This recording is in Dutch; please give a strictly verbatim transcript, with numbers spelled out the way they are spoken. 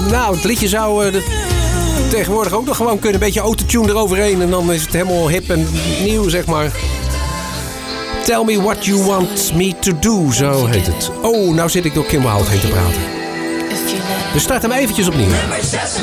Nou, het liedje zou uh, de, tegenwoordig ook nog gewoon kunnen. Een beetje autotune eroverheen. En dan is het helemaal hip en nieuw, zeg maar. Tell me what you want me to do, zo heet het. Oh, nou zit ik door Kim Wilde heen te praten. We starten hem eventjes opnieuw.